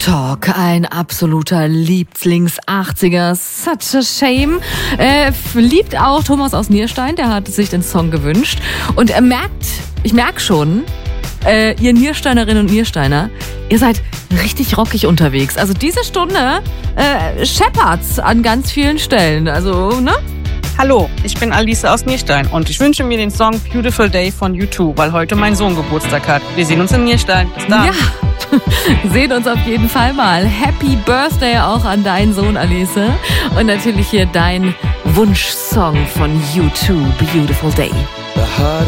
Talk, ein absoluter Lieblings-80er, such a shame. Liebt auch Thomas aus Nierstein, der hat sich den Song gewünscht. Und ich merke schon, ihr Niersteinerinnen und Niersteiner, ihr seid richtig rockig unterwegs. Also diese Stunde scheppert's an ganz vielen Stellen. Also, ne? Hallo, ich bin Alice aus Nierstein und ich wünsche mir den Song Beautiful Day von U2, weil heute mein Sohn Geburtstag hat. Wir sehen uns in Nierstein. Bis dann. Ja, sehen uns auf jeden Fall mal. Happy Birthday auch an deinen Sohn, Alice. Und natürlich hier dein Wunschsong von U2, Beautiful Day.